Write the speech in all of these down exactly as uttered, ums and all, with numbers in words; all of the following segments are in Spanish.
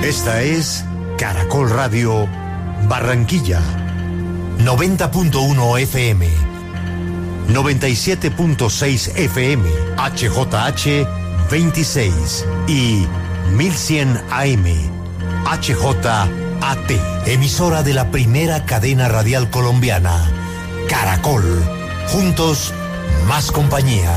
Esta es Caracol Radio Barranquilla, noventa punto uno F M, noventa y siete punto seis F M, H J H veintiséis y mil cien A M, H J A T, emisora de la primera cadena radial colombiana, Caracol, juntos más compañía.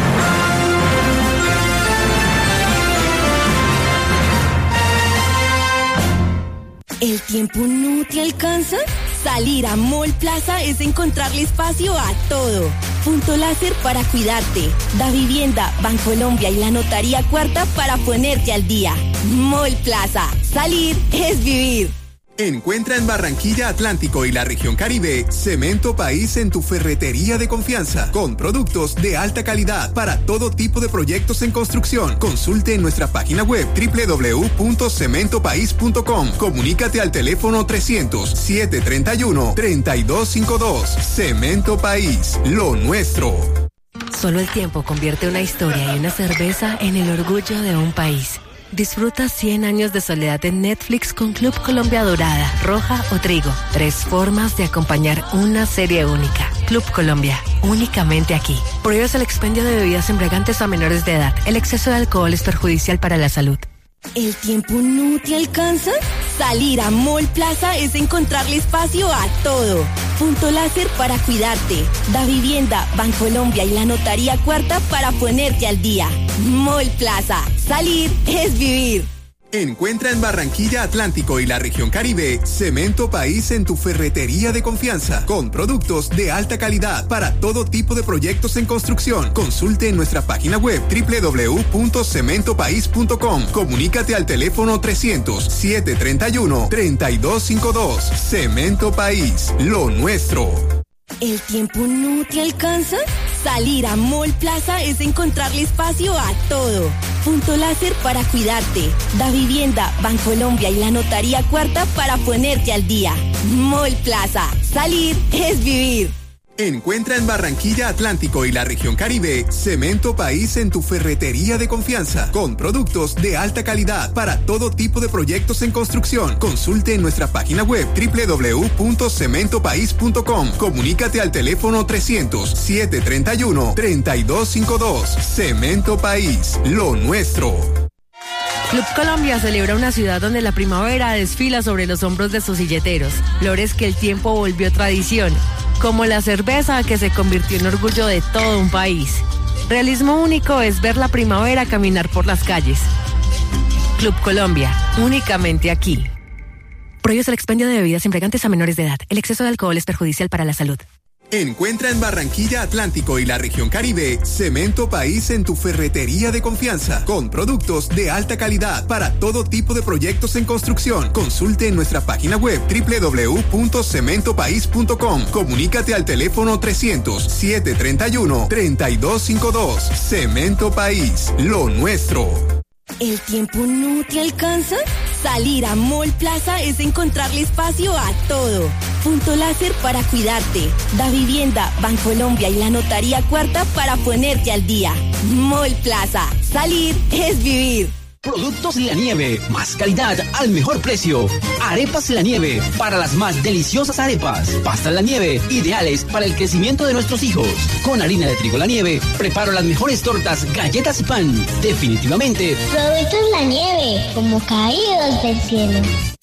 ¿El tiempo no te alcanza? Salir a Mall Plaza es encontrarle espacio a todo. Punto láser para cuidarte. Da Vivienda, Bancolombia y la Notaría Cuarta para ponerte al día. Mall Plaza. Salir es vivir. Encuentra en Barranquilla, Atlántico y la región Caribe Cemento País en tu ferretería de confianza, con productos de alta calidad para todo tipo de proyectos en construcción. Consulte en nuestra página web doble u doble u doble u punto cemento país punto com. Comunícate al teléfono trescientos, setecientos treinta y uno, treinta y dos cincuenta y dos. Cemento País, lo nuestro. Solo el tiempo convierte una historia y una cerveza en el orgullo de un país. Disfruta cien años de soledad en Netflix con Club Colombia Dorada, Roja o Trigo. Tres formas de acompañar una serie única. Club Colombia, únicamente aquí. Prohíbes el expendio de bebidas embriagantes a menores de edad. El exceso de alcohol es perjudicial para la salud. ¿El tiempo no te alcanza? Salir a Mall Plaza es encontrarle espacio a todo. Punto láser para cuidarte. Da Vivienda, Bancolombia y la Notaría Cuarta para ponerte al día. Mall Plaza. Salir es vivir. Encuentra en Barranquilla, Atlántico y la región Caribe Cemento País en tu ferretería de confianza, con productos de alta calidad para todo tipo de proyectos en construcción. Consulte en nuestra página web doble u doble u doble u punto cemento país punto com. Comunícate al teléfono trescientos, setecientos treinta y uno, treinta y dos cincuenta y dos. Cemento País, lo nuestro. ¿El tiempo no te alcanza? Salir a Mall Plaza es encontrarle espacio a todo. Punto láser para cuidarte. Da Vivienda, Bancolombia y la Notaría Cuarta para ponerte al día. Mall Plaza. Salir es vivir. Encuentra en Barranquilla, Atlántico y la región Caribe Cemento País en tu ferretería de confianza, con productos de alta calidad para todo tipo de proyectos en construcción. Consulte en nuestra página web doble u doble u doble u punto cemento país punto com. Comunícate al teléfono trescientos, setecientos treinta y uno, treinta y dos cincuenta y dos. Cemento País, lo nuestro. Club Colombia celebra una ciudad donde la primavera desfila sobre los hombros de sus silleteros, flores que el tiempo volvió tradición, como la cerveza que se convirtió en orgullo de todo un país. Realismo único es ver la primavera caminar por las calles. Club Colombia, únicamente aquí. Prohíbes el expendio de bebidas embriagantes a menores de edad. El exceso de alcohol es perjudicial para la salud. Encuentra en Barranquilla, Atlántico y la región Caribe Cemento País en tu ferretería de confianza, con productos de alta calidad para todo tipo de proyectos en construcción. Consulte en nuestra página web doble u doble u doble u punto cemento país punto com. Comunícate al teléfono trescientos, setecientos treinta y uno, treinta y dos cincuenta y dos. Cemento País, lo nuestro. ¿El tiempo no te alcanza? Salir a Mall Plaza es encontrarle espacio a todo. Punto láser para cuidarte. Da Vivienda, Bancolombia y la Notaría Cuarta para ponerte al día. Mall Plaza. Salir es vivir. Productos La Nieve, más calidad al mejor precio. Arepas La Nieve, para las más deliciosas arepas. Pastas La Nieve, ideales para el crecimiento de nuestros hijos. Con harina de trigo La Nieve, preparo las mejores tortas, galletas y pan. Definitivamente. Productos La Nieve, como caídos del cielo.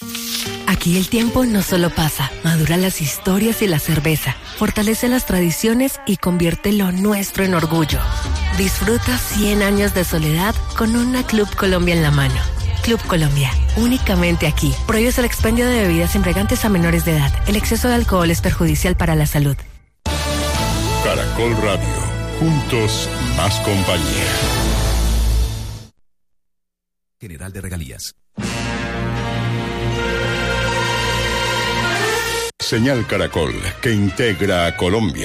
Aquí el tiempo no solo pasa, madura las historias y la cerveza, fortalece las tradiciones y convierte lo nuestro en orgullo. Disfruta cien años de soledad con una Club Colombia en la mano. Club Colombia, únicamente aquí. Prohíbes el expendio de bebidas embriagantes a menores de edad. El exceso de alcohol es perjudicial para la salud. Caracol Radio, juntos más compañía. General de Regalías. Señal Caracol, que integra a Colombia.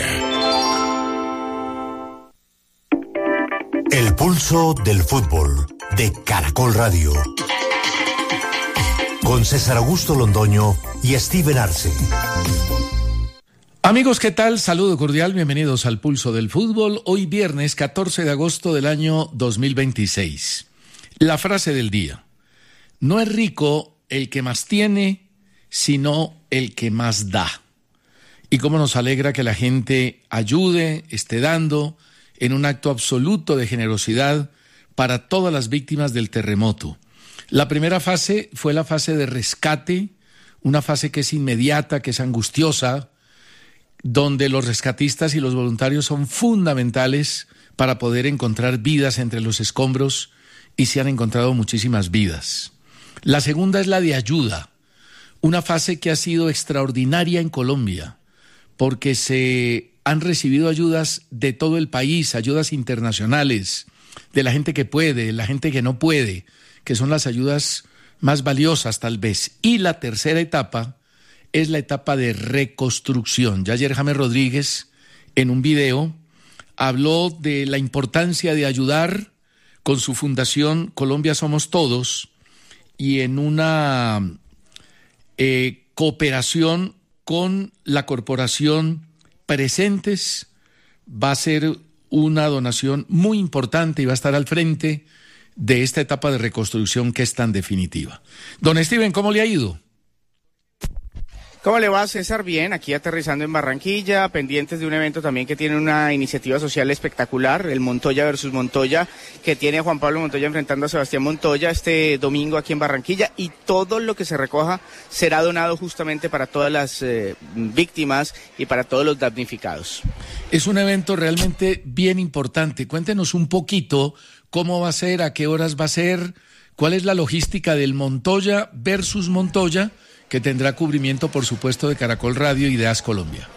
El pulso del fútbol de Caracol Radio. Con César Augusto Londoño y Steven Arce. Amigos, ¿qué tal? Saludo cordial, bienvenidos al Pulso del Fútbol. Hoy viernes catorce de agosto del año dos mil veintiséis. La frase del día: No es rico el que más tiene, sino el que más da. Y cómo nos alegra que la gente ayude, esté dando, en un acto absoluto de generosidad para todas las víctimas del terremoto. La primera fase fue la fase de rescate, una fase que es inmediata, que es angustiosa, donde los rescatistas y los voluntarios son fundamentales para poder encontrar vidas entre los escombros, y se han encontrado muchísimas vidas. La segunda es la de ayuda, una fase que ha sido extraordinaria en Colombia, porque se han recibido ayudas de todo el país, ayudas internacionales, de la gente que puede, de la gente que no puede, que son las ayudas más valiosas tal vez. Y la tercera etapa es la etapa de reconstrucción. Ya ayer James Rodríguez, en un video, habló de la importancia de ayudar con su fundación Colombia Somos Todos, y en una eh, cooperación con la corporación Presentes va a ser una donación muy importante y va a estar al frente de esta etapa de reconstrucción que es tan definitiva. Don Steven, ¿cómo le ha ido? ¿Cómo le va, César? Bien, aquí aterrizando en Barranquilla, pendientes de un evento también que tiene una iniciativa social espectacular, el Montoya versus Montoya, que tiene a Juan Pablo Montoya enfrentando a Sebastián Montoya este domingo aquí en Barranquilla, y todo lo que se recoja será donado justamente para todas las eh, víctimas y para todos los damnificados. Es un evento realmente bien importante. Cuéntenos un poquito cómo va a ser, a qué horas va a ser, cuál es la logística del Montoya versus Montoya, que tendrá cubrimiento, por supuesto, de Caracol Radio y de As Colombia.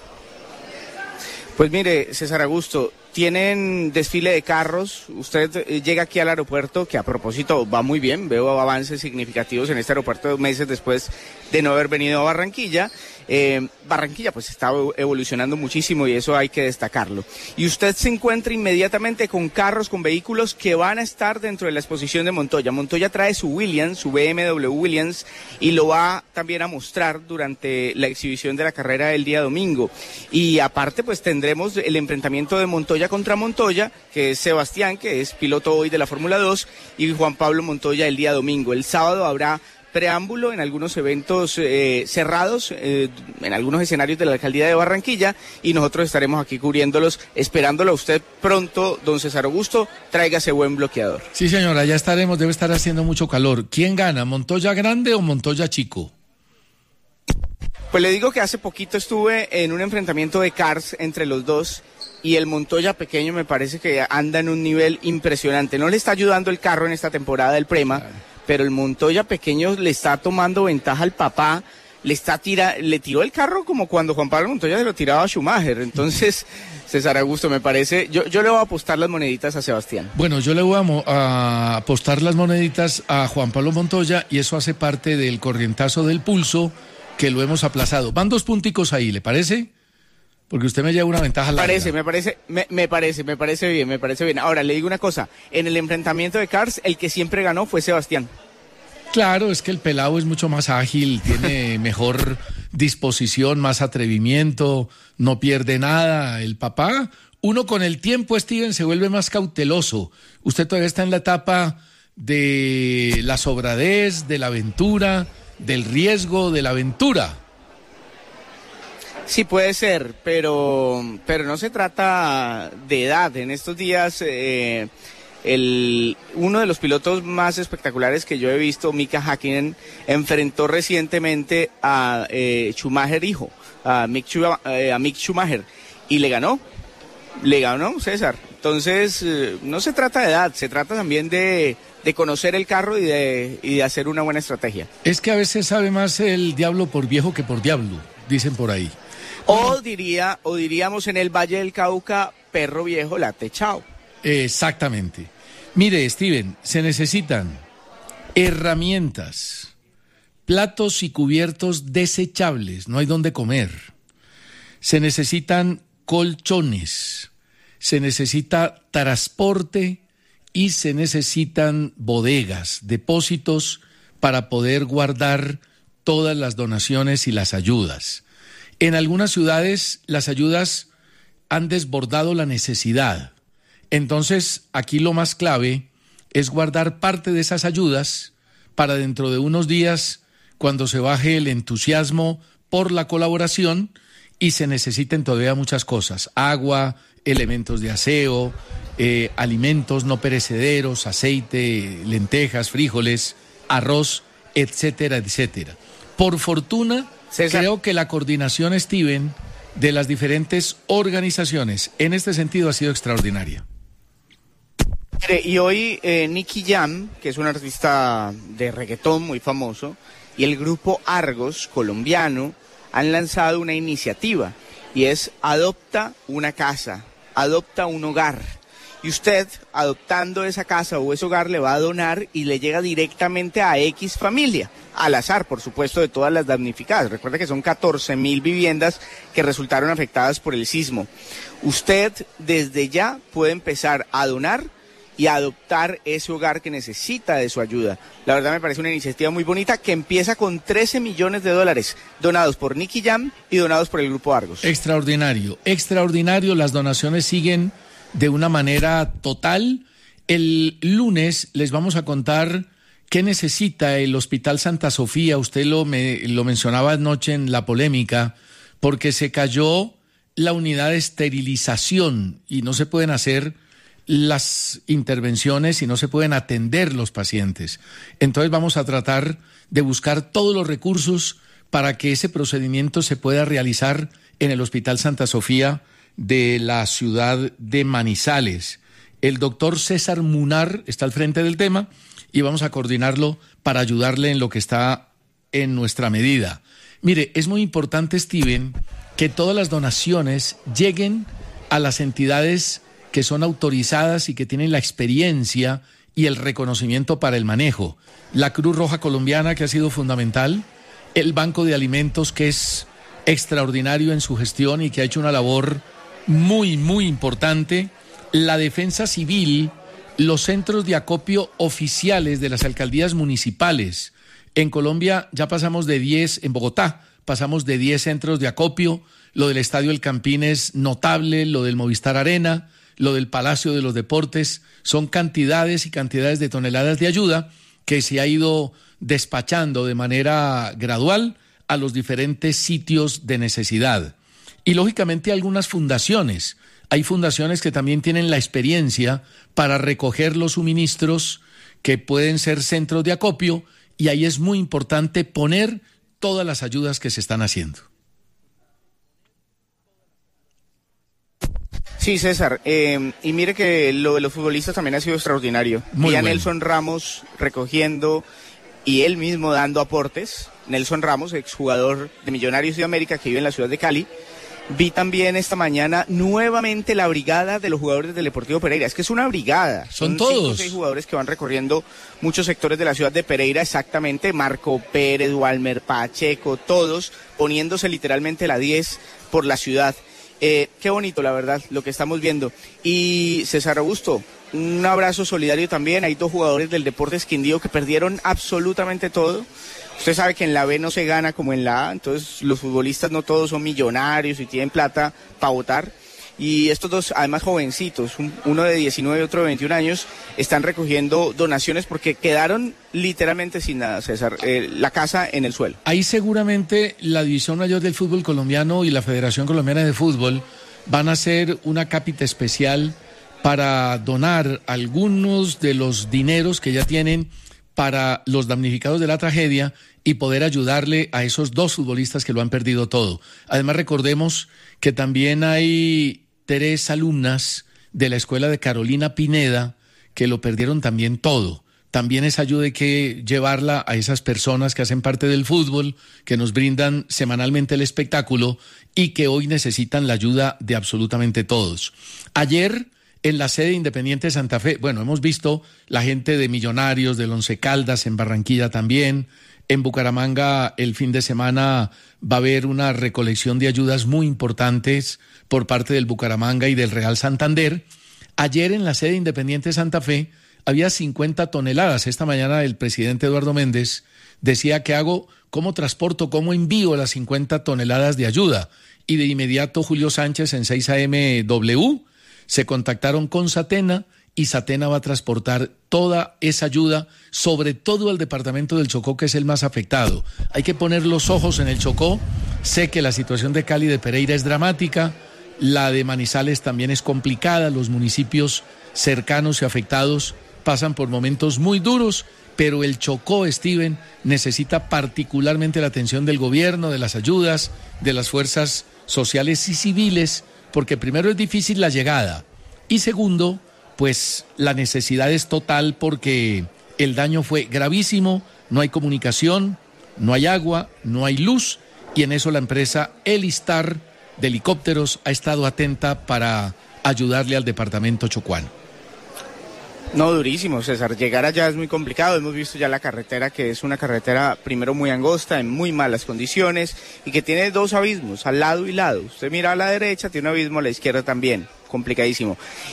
Pues mire, César Augusto, tienen desfile de carros. Usted eh, llega aquí al aeropuerto, que a propósito va muy bien, veo avances significativos en este aeropuerto meses después de no haber venido a Barranquilla. Eh, Barranquilla pues está evolucionando muchísimo y eso hay que destacarlo. Y usted se encuentra inmediatamente con carros, con vehículos que van a estar dentro de la exposición de Montoya. Montoya trae su Williams, su B M W Williams, y lo va también a mostrar durante la exhibición de la carrera del día domingo. Y aparte pues tendremos el enfrentamiento de Montoya contra Montoya, que es Sebastián, que es piloto hoy de la Fórmula dos, y Juan Pablo Montoya el día domingo. El sábado habrá preámbulo en algunos eventos eh, cerrados, eh, en algunos escenarios de la Alcaldía de Barranquilla, y nosotros estaremos aquí cubriéndolos, esperándolo a usted pronto, don César Augusto, tráigase buen bloqueador. Sí, señora, ya estaremos, debe estar haciendo mucho calor. ¿Quién gana, Montoya grande o Montoya chico? Pues le digo que hace poquito estuve en un enfrentamiento de cars entre los dos, y el Montoya pequeño me parece que anda en un nivel impresionante. No le está ayudando el carro en esta temporada del Prema, claro, pero el Montoya pequeño le está tomando ventaja al papá, le está tira, le tiró el carro como cuando Juan Pablo Montoya se lo tiraba a Schumacher. Entonces, César Augusto, me parece, yo, yo le voy a apostar las moneditas a Sebastián. Bueno, yo le voy a, mo- a apostar las moneditas a Juan Pablo Montoya, y eso hace parte del corrientazo del pulso que lo hemos aplazado. Van dos punticos ahí, ¿le parece? Porque usted me lleva una ventaja larga. Parece, me parece, me, me parece, me parece bien, me parece bien. Ahora, le digo una cosa, en el enfrentamiento de Cars, el que siempre ganó fue Sebastián. Claro, es que el pelado es mucho más ágil, tiene mejor disposición, más atrevimiento, no pierde nada. El papá, uno con el tiempo, Steven, se vuelve más cauteloso. Usted todavía está en la etapa de la sobradez, de la aventura, del riesgo, de la aventura. Sí, puede ser, pero, pero no se trata de edad. En estos días, eh, el, uno de los pilotos más espectaculares que yo he visto, Mika Häkkinen, enfrentó recientemente a eh, Schumacher hijo, a Mick, eh, a Mick Schumacher, y le ganó, le ganó César. Entonces, eh, no se trata de edad, se trata también de, de conocer el carro y de, y de hacer una buena estrategia. Es que a veces sabe más el diablo por viejo que por diablo, dicen por ahí. O diría, o diríamos en el Valle del Cauca, perro viejo, late chao. Exactamente. Mire, Steven, se necesitan herramientas, platos y cubiertos desechables, no hay dónde comer. Se necesitan colchones, se necesita transporte y se necesitan bodegas, depósitos para poder guardar todas las donaciones y las ayudas. En algunas ciudades las ayudas han desbordado la necesidad. Entonces, aquí lo más clave es guardar parte de esas ayudas para dentro de unos días, cuando se baje el entusiasmo por la colaboración y se necesiten todavía muchas cosas: agua, elementos de aseo, eh, alimentos no perecederos, aceite, lentejas, frijoles, arroz, etcétera, etcétera. Por fortuna, César, creo que la coordinación, Steven, de las diferentes organizaciones en este sentido ha sido extraordinaria. Y hoy eh, Nicky Jam, que es un artista de reggaetón muy famoso, y el grupo Argos, colombiano, han lanzado una iniciativa, y es Adopta una casa, adopta un hogar. Y usted, adoptando esa casa o ese hogar, le va a donar y le llega directamente a X familia, al azar, por supuesto, de todas las damnificadas. Recuerda que son catorce mil viviendas que resultaron afectadas por el sismo. Usted, desde ya, puede empezar a donar y a adoptar ese hogar que necesita de su ayuda. La verdad me parece una iniciativa muy bonita que empieza con trece millones de dólares donados por Nicky Jam y donados por el Grupo Argos. Extraordinario, extraordinario. Las donaciones siguen de una manera total. El lunes les vamos a contar qué necesita el Hospital Santa Sofía. Usted lo, me, lo mencionaba anoche en la polémica, porque se cayó la unidad de esterilización y no se pueden hacer las intervenciones y no se pueden atender los pacientes. Entonces vamos a tratar de buscar todos los recursos para que ese procedimiento se pueda realizar en el Hospital Santa Sofía de la ciudad de Manizales. El doctor César Munar está al frente del tema y vamos a coordinarlo para ayudarle en lo que está en nuestra medida. Mire, es muy importante, Steven, que todas las donaciones lleguen a las entidades que son autorizadas y que tienen la experiencia y el reconocimiento para el manejo. La Cruz Roja Colombiana, que ha sido fundamental, el Banco de Alimentos, que es extraordinario en su gestión y que ha hecho una labor muy, muy importante, la Defensa Civil, los centros de acopio oficiales de las alcaldías municipales. En Colombia ya pasamos de diez, en Bogotá, pasamos de diez centros de acopio. Lo del Estadio El Campín es notable, lo del Movistar Arena, lo del Palacio de los Deportes. Son cantidades y cantidades de toneladas de ayuda que se ha ido despachando de manera gradual a los diferentes sitios de necesidad. Y lógicamente algunas fundaciones. Hay fundaciones que también tienen la experiencia para recoger los suministros que pueden ser centros de acopio, y ahí es muy importante poner todas las ayudas que se están haciendo. Sí, César, eh, y mire que lo de los futbolistas también ha sido extraordinario. Muy y a bueno. Nelson Ramos recogiendo y él mismo dando aportes. Nelson Ramos, exjugador de Millonarios de América que vive en la ciudad de Cali. Vi también esta mañana nuevamente la brigada de los jugadores del Deportivo Pereira. Es que es una brigada. Son, Son todos. todos. Cinco o seis jugadores que van recorriendo muchos sectores de la ciudad de Pereira, exactamente. Marco Pérez, Walmer Pacheco, todos poniéndose literalmente la diez por la ciudad. Eh, qué bonito, la verdad, lo que estamos viendo. Y César Augusto, un abrazo solidario también. Hay dos jugadores del Deportes Quindío que perdieron absolutamente todo. Usted sabe que en la B no se gana como en la A, entonces los futbolistas no todos son millonarios y tienen plata para votar. Y estos dos, además jovencitos, un, uno de diecinueve y otro de veintiún años, están recogiendo donaciones porque quedaron literalmente sin nada, César, eh, la casa en el suelo. Ahí seguramente la División Mayor del Fútbol Colombiano y la Federación Colombiana de Fútbol van a hacer una cápita especial para donar algunos de los dineros que ya tienen para los damnificados de la tragedia y poder ayudarle a esos dos futbolistas que lo han perdido todo. Además, recordemos que también hay tres alumnas de la escuela de Carolina Pineda que lo perdieron también todo. También esa ayuda hay que llevarla a esas personas que hacen parte del fútbol, que nos brindan semanalmente el espectáculo y que hoy necesitan la ayuda de absolutamente todos. Ayer, en la sede Independiente de Santa Fe, bueno, hemos visto la gente de Millonarios, del Once Caldas, en Barranquilla también. En Bucaramanga el fin de semana va a haber una recolección de ayudas muy importantes por parte del Bucaramanga y del Real Santander. Ayer en la sede Independiente de Santa Fe había cincuenta toneladas. Esta mañana el presidente Eduardo Méndez decía: ¿qué hago? ¿Cómo transporto? ¿Cómo envío las cincuenta toneladas de ayuda? Y de inmediato Julio Sánchez en seis A M W se contactaron con Satena y Satena va a transportar toda esa ayuda, sobre todo al departamento del Chocó, que es el más afectado. Hay que poner los ojos en el Chocó. Sé que la situación de Cali y de Pereira es dramática, la de Manizales también es complicada, los municipios cercanos y afectados pasan por momentos muy duros, pero el Chocó, Steven, necesita particularmente la atención del gobierno, de las ayudas, de las fuerzas sociales y civiles, porque primero es difícil la llegada y segundo, pues la necesidad es total porque el daño fue gravísimo, no hay comunicación, no hay agua, no hay luz y en eso la empresa Elistar de helicópteros ha estado atenta para ayudarle al departamento chocuano. No, durísimo, César. Llegar allá es muy complicado. Hemos visto ya la carretera, que es una carretera primero muy angosta, en muy malas condiciones y que tiene dos abismos, al lado y lado. Usted mira a la derecha, tiene un abismo a la izquierda también, complicadísimo.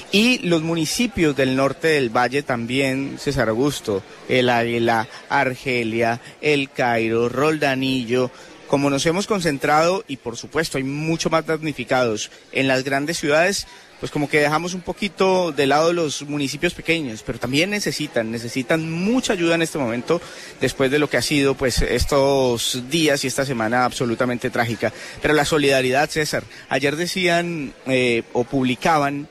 Y los municipios del norte del valle también, César Augusto, El Águila, Argelia, El Cairo, Roldanillo. Como nos hemos concentrado, y por supuesto hay mucho más damnificados en las grandes ciudades, pues como que dejamos un poquito de lado los municipios pequeños, pero también necesitan, necesitan mucha ayuda en este momento, después de lo que ha sido pues estos días y esta semana absolutamente trágica. Pero la solidaridad, César, ayer decían eh, o publicaban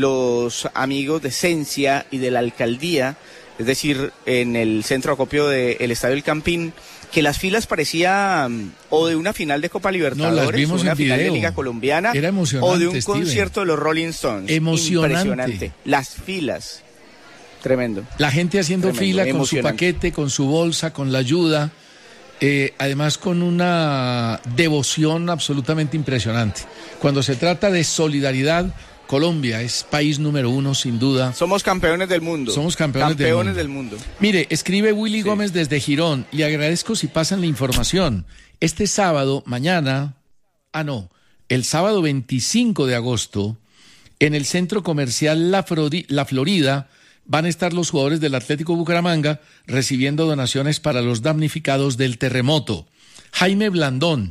los amigos de Cencia y de la alcaldía, es decir, en el centro acopio del Estadio El Campín, que las filas parecían o de una final de Copa Libertadores, no, las vimos o una en final video. de Liga Colombiana, era emocionante, o de un Steven. concierto de los Rolling Stones. Emocionante. Impresionante. Las filas. Tremendo. La gente haciendo Tremendo, fila con su emocionante. paquete, con su bolsa, con la ayuda, eh, además con una devoción absolutamente impresionante. Cuando se trata de solidaridad, Colombia es país número uno, sin duda. Somos campeones del mundo. Somos campeones, campeones del, del mundo. mundo. Mire, escribe Willy Sí. Gómez desde Girón. Le agradezco si pasan la información. Este sábado, mañana, ah no, el sábado veinticinco de agosto, en el centro comercial La, Frodi- La Florida, van a estar los jugadores del Atlético Bucaramanga recibiendo donaciones para los damnificados del terremoto. Jaime Blandón.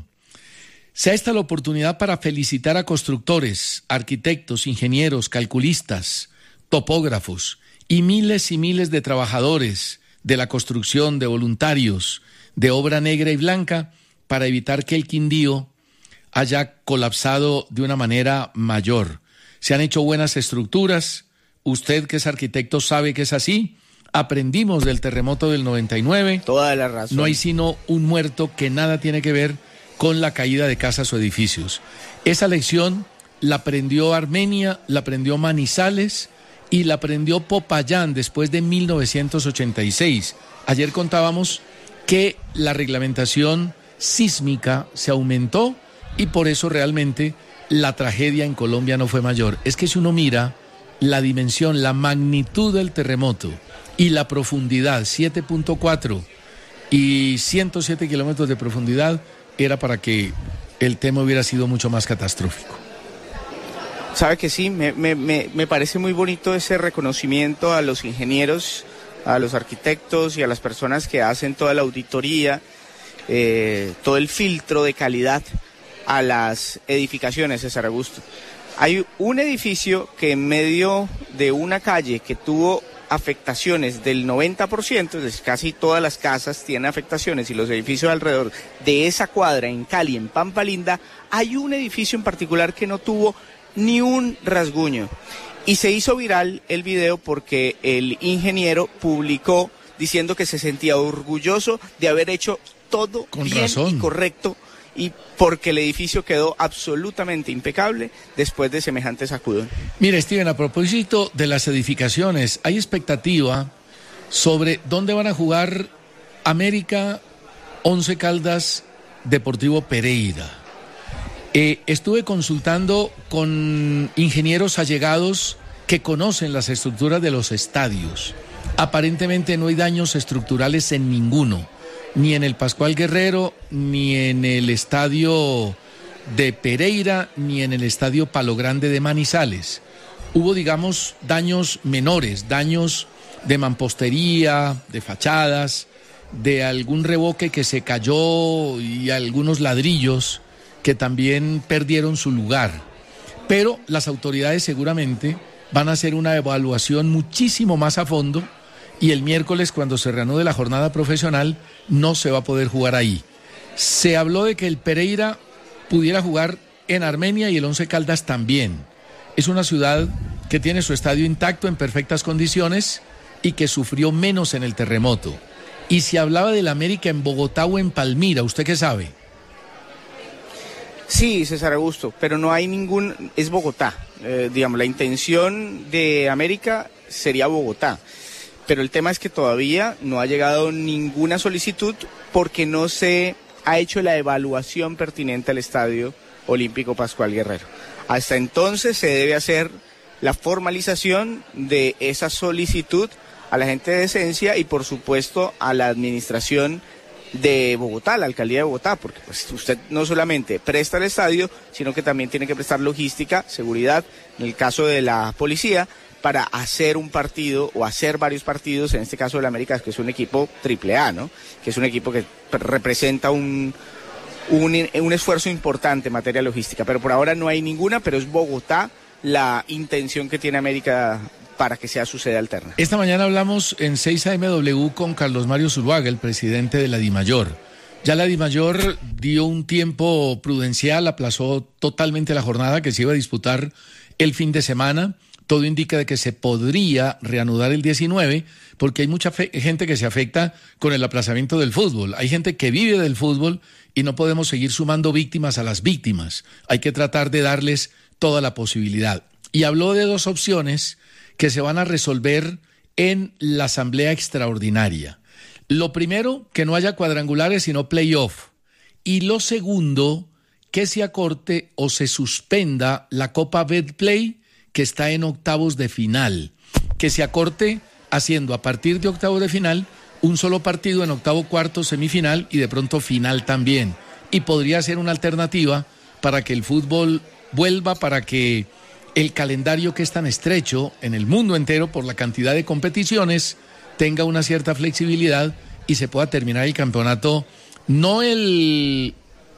Sea esta la oportunidad para felicitar a constructores, arquitectos, ingenieros, calculistas, topógrafos y miles y miles de trabajadores de la construcción, de voluntarios, de obra negra y blanca, para evitar que el Quindío haya colapsado de una manera mayor. Se han hecho buenas estructuras, usted que es arquitecto sabe que es así, aprendimos del terremoto del noventa y nueve. Toda la razón. No hay sino un muerto que nada tiene que ver con la caída de casas o edificios. Esa lección la aprendió Armenia, la aprendió Manizales y la aprendió Popayán después de mil novecientos ochenta y seis. Ayer contábamos que la reglamentación sísmica se aumentó y por eso realmente la tragedia en Colombia no fue mayor. Es que si uno mira la dimensión, la magnitud del terremoto y la profundidad, siete punto cuatro y ciento siete kilómetros de profundidad, era para que el tema hubiera sido mucho más catastrófico. Sabe que sí, me, me, me, me parece muy bonito ese reconocimiento a los ingenieros, a los arquitectos y a las personas que hacen toda la auditoría, eh, todo el filtro de calidad a las edificaciones, César Augusto. Hay un edificio que en medio de una calle que tuvo afectaciones del noventa por ciento, es decir, casi todas las casas tienen afectaciones y los edificios alrededor de esa cuadra en Cali, en Pampa Linda, hay un edificio en particular que no tuvo ni un rasguño. Y se hizo viral el video porque el ingeniero publicó diciendo que se sentía orgulloso de haber hecho todo Con bien razón. y correcto, y porque el edificio quedó absolutamente impecable después de semejante sacudón. Mire, Steven, a propósito de las edificaciones, hay expectativa sobre dónde van a jugar América, Once Caldas, Deportivo Pereira. Eh, estuve consultando con ingenieros allegados que conocen las estructuras de los estadios. Aparentemente no hay daños estructurales en ninguno, ni en el Pascual Guerrero, ni en el estadio de Pereira, ni en el estadio Palo Grande de Manizales. Hubo, digamos, daños menores, daños de mampostería, de fachadas, de algún revoque que se cayó y algunos ladrillos que también perdieron su lugar. Pero las autoridades seguramente van a hacer una evaluación muchísimo más a fondo y el miércoles, cuando se reanude la jornada profesional, no se va a poder jugar ahí. Se habló de que el Pereira pudiera jugar en Armenia y el Once Caldas también. Es una ciudad que tiene su estadio intacto, en perfectas condiciones, y que sufrió menos en el terremoto. Y se hablaba del América en Bogotá o en Palmira, ¿usted qué sabe? Sí, César Augusto, pero no hay ningún... es Bogotá. Eh, digamos, la intención de América sería Bogotá. Pero el tema es que todavía no ha llegado ninguna solicitud porque no se ha hecho la evaluación pertinente al Estadio Olímpico Pascual Guerrero. Hasta entonces se debe hacer la formalización de esa solicitud a la gente de decencia y por supuesto a la administración de Bogotá, la alcaldía de Bogotá, porque pues, usted no solamente presta el estadio, sino que también tiene que prestar logística, seguridad, en el caso de la policía, para hacer un partido o hacer varios partidos, en este caso del América, que es un equipo triple A, ¿no? Que es un equipo que representa un, un, un esfuerzo importante en materia logística, pero por ahora no hay ninguna, pero es Bogotá la intención que tiene América para que sea su sede alterna. Esta mañana hablamos en seis A M W con Carlos Mario Zuluaga, el presidente de la DIMAYOR. Ya la DIMAYOR dio un tiempo prudencial, aplazó totalmente la jornada que se iba a disputar el fin de semana. Todo indica de que se podría reanudar el diecinueve, porque hay mucha fe- gente que se afecta con el aplazamiento del fútbol. Hay gente que vive del fútbol y no podemos seguir sumando víctimas a las víctimas. Hay que tratar de darles toda la posibilidad. Y habló de dos opciones que se van a resolver en la asamblea extraordinaria. Lo primero, que no haya cuadrangulares, sino playoff. Y lo segundo, que se acorte o se suspenda la Copa Betplay, que está en octavos de final. Que se acorte haciendo a partir de octavos de final un solo partido en octavo, cuarto, semifinal y de pronto final también. Y podría ser una alternativa para que el fútbol vuelva, para que el calendario que es tan estrecho en el mundo entero por la cantidad de competiciones tenga una cierta flexibilidad y se pueda terminar el campeonato no el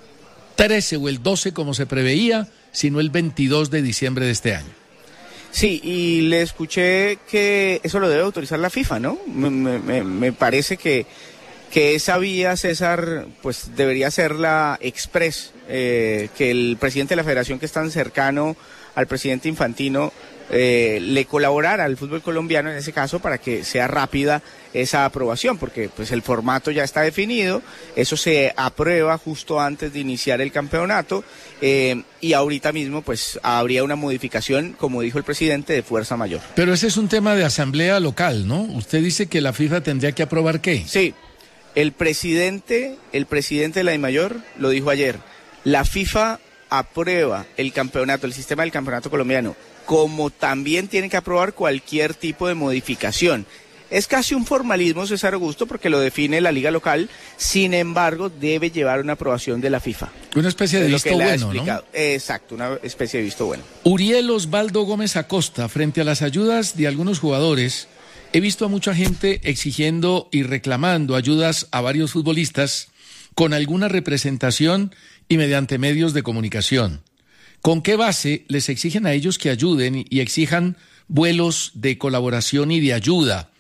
trece o el doce como se preveía, sino el veintidós de diciembre de este año. Sí, y le escuché que eso lo debe autorizar la FIFA, ¿no? Me, me, me parece que, que esa vía, César, pues debería ser la express, eh, que el presidente de la federación, que es tan cercano al presidente Infantino, eh, le colaborara al fútbol colombiano en ese caso para que sea rápida esa aprobación, porque pues el formato ya está definido, eso se aprueba justo antes de iniciar el campeonato, eh, y ahorita mismo pues habría una modificación, como dijo el presidente, de fuerza mayor. Pero ese es un tema de asamblea local, ¿no? Usted dice que la FIFA tendría que aprobar ¿qué? Sí, el presidente, el presidente de la DIMAYOR lo dijo ayer, la FIFA aprueba el campeonato, el sistema del campeonato colombiano, como también tiene que aprobar cualquier tipo de modificación. Es casi un formalismo, César Augusto, porque lo define la liga local, sin embargo, debe llevar una aprobación de la FIFA. Una especie de visto bueno, ¿no? Exacto, una especie de visto bueno. Uriel Osvaldo Gómez Acosta, frente a las ayudas de algunos jugadores, he visto a mucha gente exigiendo y reclamando ayudas a varios futbolistas con alguna representación y mediante medios de comunicación. ¿Con qué base les exigen a ellos que ayuden y exijan vuelos de colaboración y de ayuda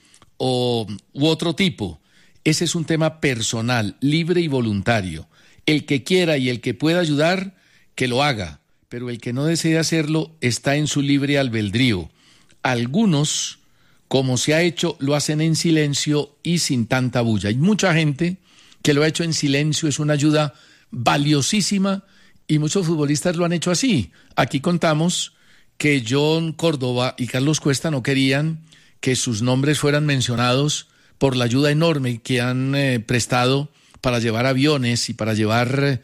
o u otro tipo? Ese es un tema personal, libre y voluntario. El que quiera y el que pueda ayudar, que lo haga, pero el que no desee hacerlo está en su libre albedrío. Algunos, como se ha hecho, lo hacen en silencio y sin tanta bulla. Hay mucha gente que lo ha hecho en silencio, es una ayuda valiosísima y muchos futbolistas lo han hecho así. Aquí contamos que John Córdoba y Carlos Cuesta no querían que sus nombres fueran mencionados por la ayuda enorme que han eh, prestado para llevar aviones y para llevar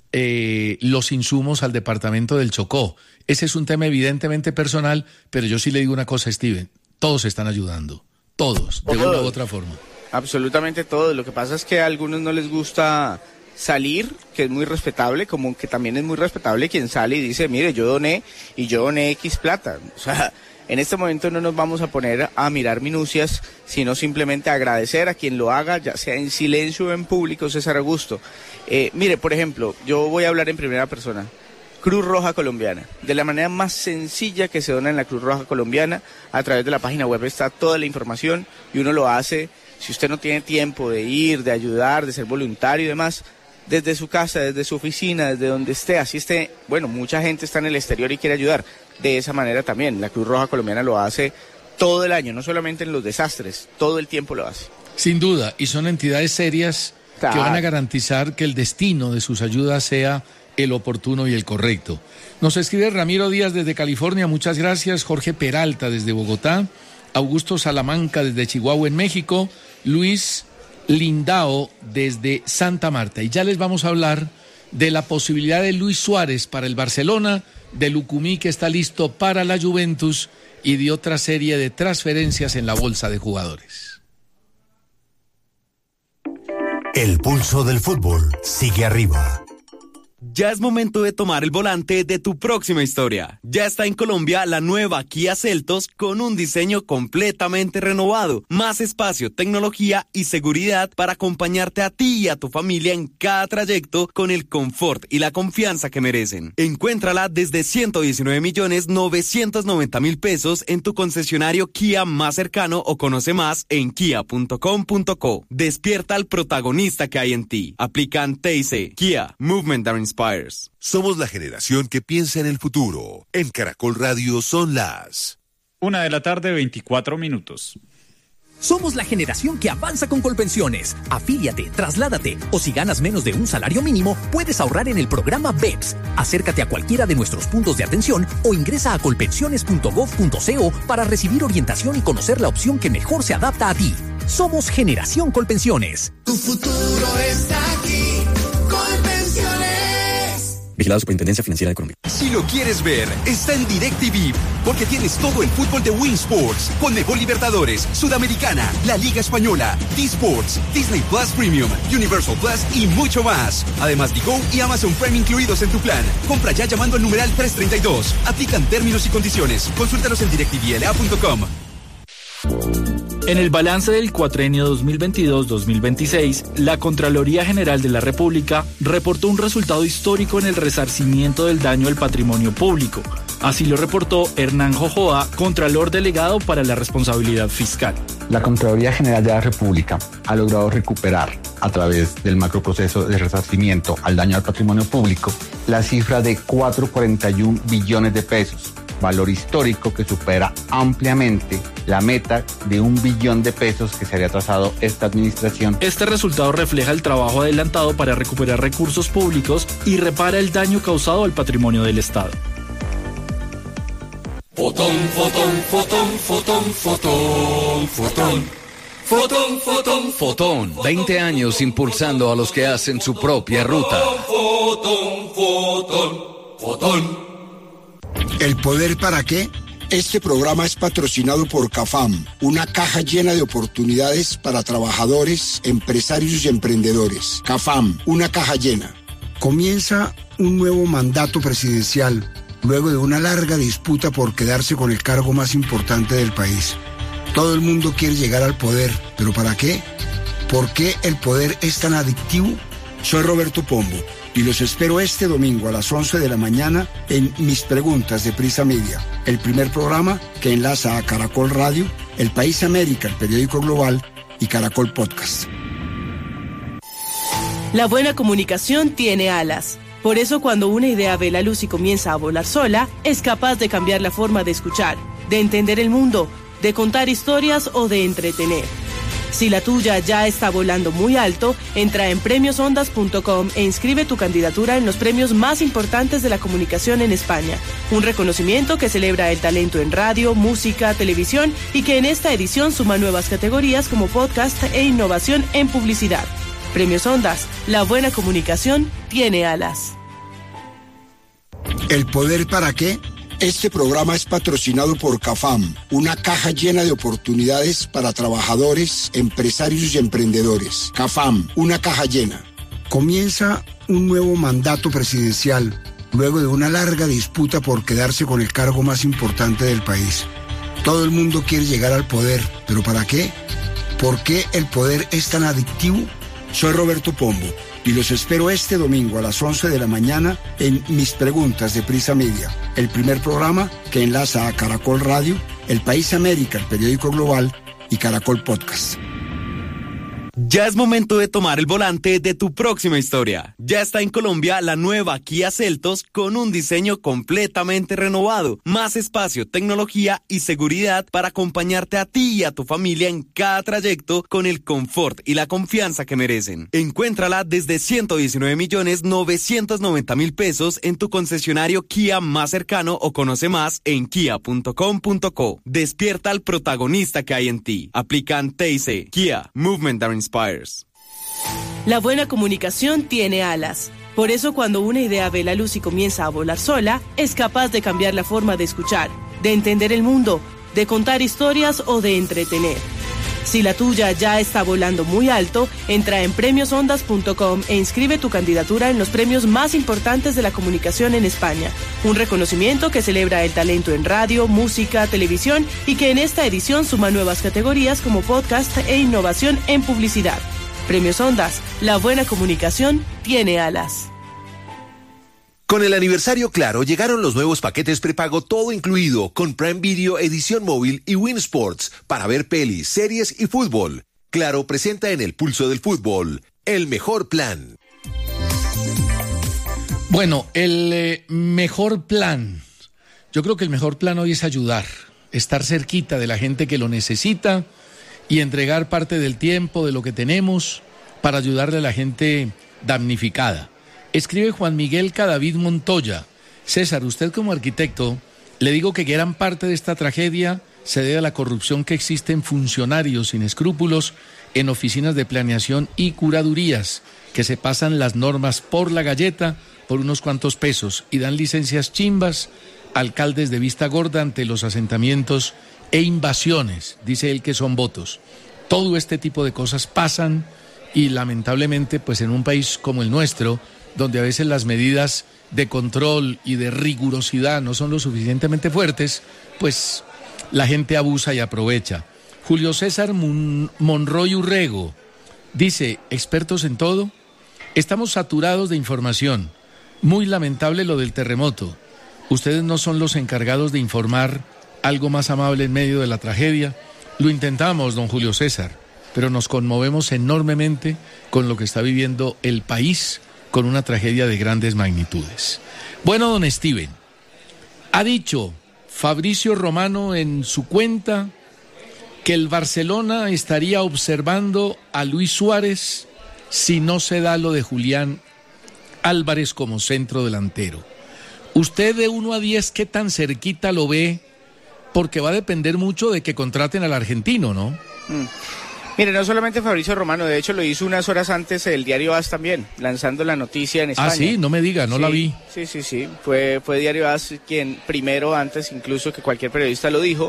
eh, los insumos al departamento del Chocó. Ese es un tema evidentemente personal, pero yo sí le digo una cosa, Steven, todos están ayudando, todos, de una u otra forma. Absolutamente todos. Lo que pasa es que a algunos no les gusta salir, que es muy respetable, como que también es muy respetable quien sale y dice, mire, yo doné y yo doné X plata. O sea, en este momento no nos vamos a poner a mirar minucias, sino simplemente agradecer a quien lo haga, ya sea en silencio o en público, César Augusto. Eh, mire, por ejemplo, yo voy a hablar en primera persona. Cruz Roja Colombiana, de la manera más sencilla que se dona en la Cruz Roja Colombiana. A través de la página web está toda la información y uno lo hace, si usted no tiene tiempo de ir, de ayudar, de ser voluntario y demás, desde su casa, desde su oficina, desde donde esté, así esté, bueno, mucha gente está en el exterior y quiere ayudar. De esa manera también, la Cruz Roja Colombiana lo hace todo el año, no solamente en los desastres, todo el tiempo lo hace. Sin duda, y son entidades serias claro. que van a garantizar que el destino de sus ayudas sea el oportuno y el correcto. Nos escribe Ramiro Díaz desde California, muchas gracias. Jorge Peralta desde Bogotá, Augusto Salamanca desde Chihuahua en México, Luis Lindao desde Santa Marta. Y ya les vamos a hablar de la posibilidad de Luis Suárez para el Barcelona, de Lucumí que está listo para la Juventus y de otra serie de transferencias en la bolsa de jugadores. El pulso del fútbol sigue arriba. Ya es momento de tomar el volante de tu próxima historia. Ya está en Colombia la nueva Kia Seltos con un diseño completamente renovado, más espacio, tecnología y seguridad para acompañarte a ti y a tu familia en cada trayecto con el confort y la confianza que merecen. Encuéntrala desde ciento diecinueve millones novecientos noventa mil pesos en tu concesionario Kia más cercano o conoce más en kia punto com punto co. Despierta al protagonista que hay en ti. Aplican T I C. Kia, Movement that Inspires. Somos la generación que piensa en el futuro. En Caracol Radio son las Una de la tarde, veinticuatro minutos. Somos la generación que avanza con Colpensiones. Afíliate, trasládate o si ganas menos de un salario mínimo, puedes ahorrar en el programa B E P S. Acércate a cualquiera de nuestros puntos de atención o ingresa a colpensiones punto gov punto co para recibir orientación y conocer la opción que mejor se adapta a ti. Somos Generación Colpensiones. Tu futuro está aquí. Colpensiones. Vigilado Superintendencia Financiera de Colombia. Si lo quieres ver, está en DirecTV, porque tienes todo el fútbol de Win Sports, Conmebol Libertadores, Sudamericana, la Liga Española, D-Sports, Disney Plus Premium, Universal Plus y mucho más. Además, Digo y Amazon Prime incluidos en tu plan. Compra ya llamando al numeral trescientos treinta y dos. Aplican términos y condiciones. Consúltalos en directivl a punto com. En el balance del cuatrienio dos mil veintidós dos mil veintiséis, la Contraloría General de la República reportó un resultado histórico en el resarcimiento del daño al patrimonio público. Así lo reportó Hernán Jojoa, Contralor Delegado para la Responsabilidad Fiscal. La Contraloría General de la República ha logrado recuperar, a través del macroproceso de resarcimiento al daño al patrimonio público, la cifra de cuatro coma cuarenta y un billones de pesos, valor histórico que supera ampliamente la meta de un billón de pesos que se había trazado esta administración. Este resultado refleja el trabajo adelantado para recuperar recursos públicos y repara el daño causado al patrimonio del Estado. Fotón, fotón, fotón, fotón, fotón, fotón. Fotón, fotón, Fotón, veinte años impulsando a los que hacen su propia ruta. Fotón, fotón, fotón. ¿El poder para qué? Este programa es patrocinado por CAFAM, una caja llena de oportunidades para trabajadores, empresarios y emprendedores. CAFAM, una caja llena. Comienza un nuevo mandato presidencial, luego de una larga disputa por quedarse con el cargo más importante del país. Todo el mundo quiere llegar al poder, ¿pero para qué? ¿Por qué el poder es tan adictivo? Soy Roberto Pombo y los espero este domingo a las once de la mañana en Mis Preguntas de Prisa Media, el primer programa que enlaza a Caracol Radio, El País América, el periódico global, y Caracol Podcast. La buena comunicación tiene alas. Por eso cuando una idea ve la luz y comienza a volar sola, es capaz de cambiar la forma de escuchar, de entender el mundo, de contar historias o de entretener. Si la tuya ya está volando muy alto, entra en premios ondas punto com e inscribe tu candidatura en los premios más importantes de la comunicación en España. Un reconocimiento que celebra el talento en radio, música, televisión y que en esta edición suma nuevas categorías como podcast e innovación en publicidad. Premios Ondas, la buena comunicación tiene alas. ¿El poder para qué? Este programa es patrocinado por CAFAM, una caja llena de oportunidades para trabajadores, empresarios y emprendedores. CAFAM, una caja llena. Comienza un nuevo mandato presidencial, luego de una larga disputa por quedarse con el cargo más importante del país. Todo el mundo quiere llegar al poder, ¿pero para qué? ¿Por qué el poder es tan adictivo? Soy Roberto Pombo y los espero este domingo a las once de la mañana en Mis Preguntas de Prisa Media, el primer programa que enlaza a Caracol Radio, El País América, el periódico global, y Caracol Podcast. Ya es momento de tomar el volante de tu próxima historia. Ya está en Colombia la nueva Kia Seltos con un diseño completamente renovado, más espacio, tecnología y seguridad para acompañarte a ti y a tu familia en cada trayecto con el confort y la confianza que merecen. Encuéntrala desde ciento diecinueve millones novecientos noventa mil pesos en tu concesionario Kia más cercano o conoce más en kia punto com punto co. Despierta al protagonista que hay en ti. Aplican T I C. Kia, Movement that Inspires. La buena comunicación tiene alas. Por eso cuando una idea ve la luz y comienza a volar sola, es capaz de cambiar la forma de escuchar, de entender el mundo, de contar historias o de entretener. Si la tuya ya está volando muy alto, entra en premios ondas punto com e inscribe tu candidatura en los premios más importantes de la comunicación en España. Un reconocimiento que celebra el talento en radio, música, televisión y que en esta edición suma nuevas categorías como podcast e innovación en publicidad. Premios Ondas, la buena comunicación tiene alas. Con el aniversario Claro llegaron los nuevos paquetes prepago todo incluido con Prime Video, edición móvil y Win Sports para ver pelis, series y fútbol. Claro presenta en el pulso del fútbol el mejor plan. Bueno, el eh, mejor plan. Yo creo que el mejor plan hoy es ayudar, estar cerquita de la gente que lo necesita y entregar parte del tiempo, de lo que tenemos, para ayudarle a la gente damnificada. Escribe Juan Miguel Cadavid Montoya. César, usted como arquitecto, le digo que gran parte de esta tragedia se debe a la corrupción que existe en funcionarios sin escrúpulos en oficinas de planeación y curadurías, que se pasan las normas por la galleta por unos cuantos pesos y dan licencias chimbas a alcaldes de vista gorda ante los asentamientos e invasiones, dice él que son votos. Todo este tipo de cosas pasan y lamentablemente pues en un país como el nuestro, donde a veces las medidas de control y de rigurosidad no son lo suficientemente fuertes, pues la gente abusa y aprovecha. Julio César Mon- Monroy Urrego dice, expertos en todo, estamos saturados de información. Muy lamentable lo del terremoto. Ustedes no son los encargados de informar algo más amable en medio de la tragedia. Lo intentamos, don Julio César, pero nos conmovemos enormemente con lo que está viviendo el país con una tragedia de grandes magnitudes. Bueno, don Steven, ha dicho Fabricio Romano en su cuenta que el Barcelona estaría observando a Luis Suárez si no se da lo de Julián Álvarez como centro delantero. Usted de uno a diez, ¿qué tan cerquita lo ve? Porque va a depender mucho de que contraten al argentino, ¿no? Mm. Mire, no solamente Fabricio Romano, de hecho lo hizo unas horas antes el diario A S también, lanzando la noticia en España. Ah, sí, no me diga, no sí, la vi. Sí, sí, sí, fue, fue diario A S quien primero, antes incluso que cualquier periodista lo dijo.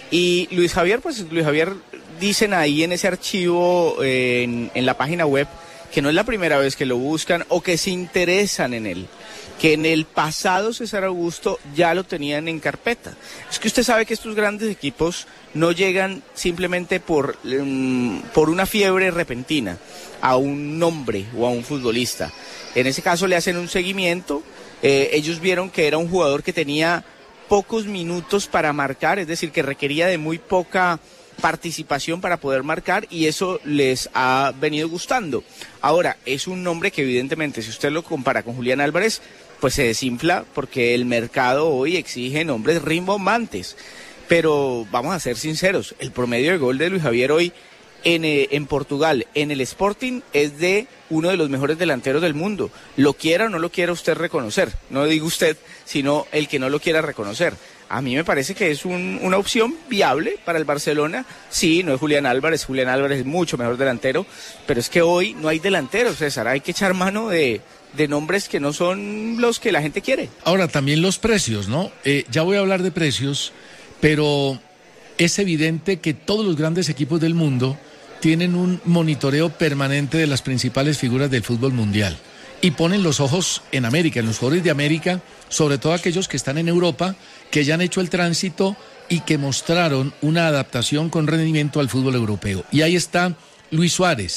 Y Luis Javier, pues Luis Javier, dicen ahí en ese archivo, eh, en, en la página web, que no es la primera vez que lo buscan o que se interesan en él. Que en el pasado César Augusto ya lo tenían en carpeta. Es que usted sabe que estos grandes equipos no llegan simplemente por, um, por una fiebre repentina a un nombre o a un futbolista. En ese caso le hacen un seguimiento, eh, ellos vieron que era un jugador que tenía pocos minutos para marcar, es decir, que requería de muy poca participación para poder marcar y eso les ha venido gustando. Ahora, es un nombre que evidentemente, si usted lo compara con Julián Álvarez, pues se desinfla porque el mercado hoy exige nombres rimbombantes. Pero vamos a ser sinceros, el promedio de gol de Luis Javier hoy en, eh, en Portugal, en el Sporting, es de uno de los mejores delanteros del mundo. Lo quiera o no lo quiera usted reconocer, no digo usted, sino el que no lo quiera reconocer. A mí me parece que es un, una opción viable para el Barcelona. Sí, no es Julián Álvarez, Julián Álvarez es mucho mejor delantero, pero es que hoy no hay delanteros, César, hay que echar mano de, de nombres que no son los que la gente quiere. Ahora, también los precios, ¿no? Eh, ya voy a hablar de precios, pero es evidente que todos los grandes equipos del mundo tienen un monitoreo permanente de las principales figuras del fútbol mundial y ponen los ojos en América, en los jugadores de América, sobre todo aquellos que están en Europa, que ya han hecho el tránsito y que mostraron una adaptación con rendimiento al fútbol europeo. Y ahí está Luis Suárez,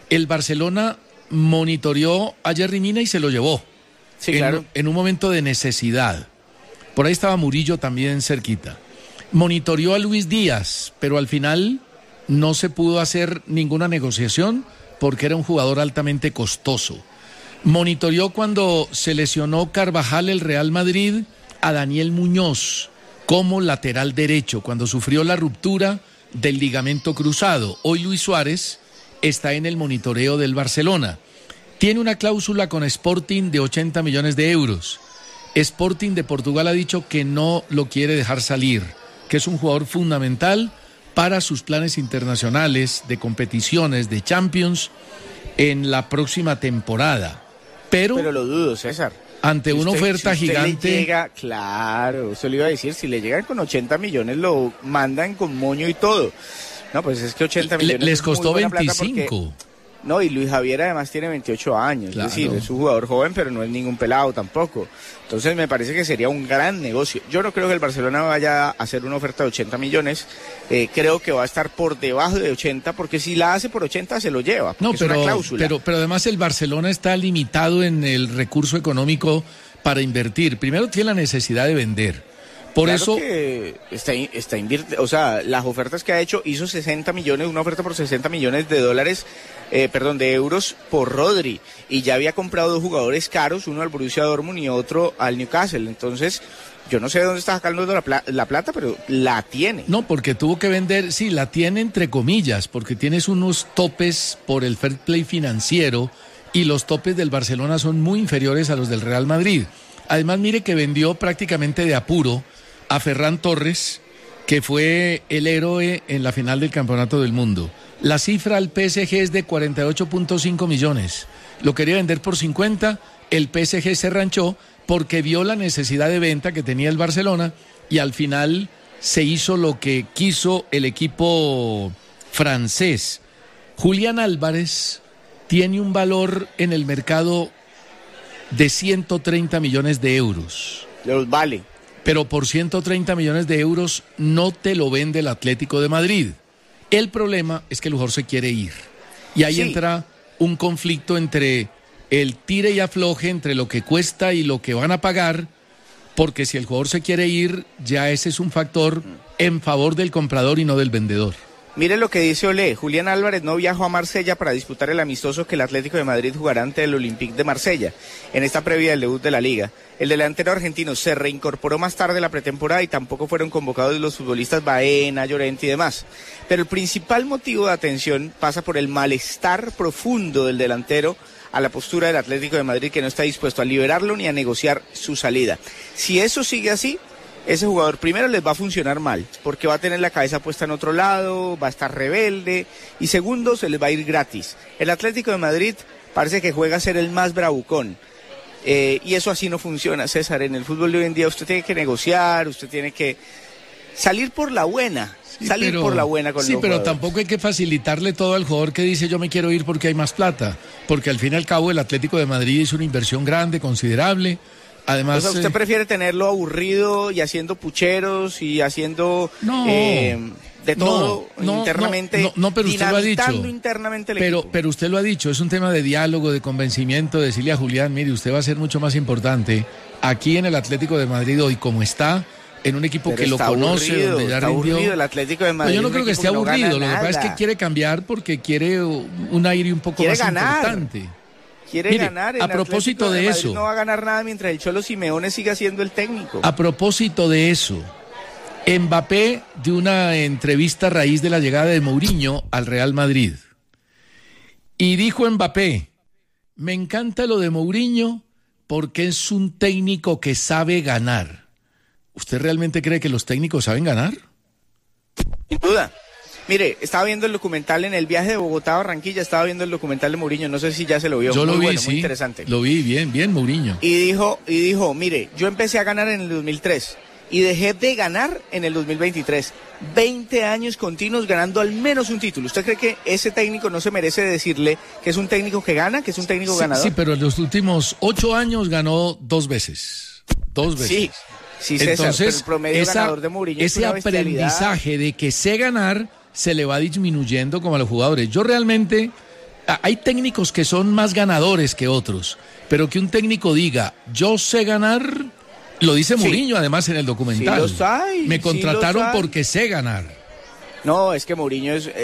El Barcelona monitoreó a Yerry Mina y se lo llevó. Sí, en, claro. en un momento de necesidad. Por ahí estaba Murillo también cerquita. Monitoreó a Luis Díaz, pero al final no se pudo hacer ninguna negociación porque era un jugador altamente costoso. Monitoreó cuando se lesionó Carvajal el Real Madrid a Daniel Muñoz como lateral derecho, cuando sufrió la ruptura del ligamento cruzado. Hoy Luis Suárez está en el monitoreo del Barcelona. Tiene una cláusula con Sporting de ochenta millones de euros. Sporting de Portugal ha dicho que no lo quiere dejar salir, que es un jugador fundamental para sus planes internacionales de competiciones, de Champions, en la próxima temporada. Pero, Pero lo dudo, César. Ante Si una usted- oferta si usted gigante... le llega, claro, eso le iba a decir, si le llegan con ochenta millones lo mandan con moño y todo. No, pues es que ochenta Le- millones les es muy costó buena plata veinticinco. porque- No, y Luis Javier además tiene veintiocho años, Claro. es decir, es un jugador joven, pero no es ningún pelado tampoco. Entonces me parece que sería un gran negocio. Yo no creo que el Barcelona vaya a hacer una oferta de ochenta millones, eh, creo que va a estar por debajo de ochenta, porque si la hace por ochenta se lo lleva, porque No, es una pero, cláusula. pero, pero además el Barcelona está limitado en el recurso económico para invertir. Primero tiene la necesidad de vender. Por Claro eso... que está, está invirt- o sea, las ofertas que ha hecho, hizo sesenta millones, una oferta por sesenta millones de dólares, eh, perdón, de euros por Rodri, y ya había comprado dos jugadores caros, uno al Borussia Dortmund y otro al Newcastle. Entonces, yo no sé de dónde está sacando la, pla- la plata, pero la tiene. No, porque tuvo que vender, sí, la tiene entre comillas, porque tienes unos topes por el fair play financiero y los topes del Barcelona son muy inferiores a los del Real Madrid. Además, mire que vendió prácticamente de apuro a Ferran Torres, que fue el héroe en la final del Campeonato del Mundo. La cifra al P S G es de cuarenta y ocho punto cinco millones. Lo quería vender por cincuenta, el P S G se ranchó porque vio la necesidad de venta que tenía el Barcelona y al final se hizo lo que quiso el equipo francés. Julián Álvarez tiene un valor en el mercado de ciento treinta millones de euros. Los vale. Pero por ciento treinta millones de euros no te lo vende el Atlético de Madrid. El problema es que el jugador se quiere ir. Y ahí Sí. entra un conflicto entre el tire y afloje, entre lo que cuesta y lo que van a pagar, porque si el jugador se quiere ir, ya ese es un factor en favor del comprador y no del vendedor. Mire lo que dice Olé. Julián Álvarez no viajó a Marsella para disputar el amistoso que el Atlético de Madrid jugará ante el Olympique de Marsella en esta previa del debut de la Liga. El delantero argentino se reincorporó más tarde a la pretemporada y tampoco fueron convocados los futbolistas Baena, Llorente y demás. Pero el principal motivo de atención pasa por el malestar profundo del delantero a la postura del Atlético de Madrid, que no está dispuesto a liberarlo ni a negociar su salida. Si eso sigue así, ese jugador primero les va a funcionar mal, porque va a tener la cabeza puesta en otro lado, va a estar rebelde, y segundo, se les va a ir gratis. El Atlético de Madrid parece que juega a ser el más bravucón, eh, y eso así no funciona, César. En el fútbol de hoy en día usted tiene que negociar, usted tiene que salir por la buena, Sí, salir pero- por la buena con Sí, los pero jugadores. tampoco hay que facilitarle todo al jugador que dice yo me quiero ir porque hay más plata, porque al fin y al cabo el Atlético de Madrid es una inversión grande, considerable. Además, O sea, ¿usted eh, prefiere tenerlo aburrido y haciendo pucheros y haciendo No. eh, de todo No, no, internamente, no, no, pero usted lo ha dinamitando dicho. internamente el Pero, equipo? pero usted lo ha dicho, es un tema de diálogo, de convencimiento, de decirle a Julián, mire, usted va a ser mucho más importante aquí en el Atlético de Madrid hoy como está, en un equipo Pero que lo está conoce, aburrido, donde ya está rindió. aburrido el Atlético de No, Madrid. yo no es creo un que equipo esté no gana aburrido, lo que pasa es que nada. quiere cambiar porque quiere un aire un poco Quiere más ganar. importante. Quiere Mire, ganar. El a propósito Atlético de Madrid eso. no va a ganar nada mientras el Cholo Simeone siga siendo el técnico. A propósito de eso, Mbappé dio una entrevista a raíz de la llegada de Mourinho al Real Madrid. Y dijo Mbappé, me encanta lo de Mourinho porque es un técnico que sabe ganar. ¿Usted realmente cree que los técnicos saben ganar? Sin duda. Mire, estaba viendo el documental en el viaje de Bogotá a Barranquilla, estaba viendo el documental de Mourinho, no sé si ya se lo vio. Yo muy lo vi, bueno, sí. muy interesante. Lo vi, bien, bien, Mourinho. Y dijo, y dijo, mire, yo empecé a ganar en el dos mil tres y dejé de ganar en el dos mil veintitrés. veinte años continuos ganando al menos un título. ¿Usted cree que ese técnico no se merece decirle que es un técnico que gana, que es un técnico Sí, ganador? sí, pero en los últimos ocho años ganó dos veces. Dos veces. Sí, sí, César, Entonces, pero el promedio esa- ganador de Mourinho es ese una bestialidad. aprendizaje de que sé ganar se le va disminuyendo como a los jugadores. Yo realmente hay técnicos que son más ganadores que otros, pero que un técnico diga, yo sé ganar, lo dice Sí. Mourinho además en el documental. Sí los hay, Me sí contrataron los hay. porque sé ganar. No, es que Mourinho es,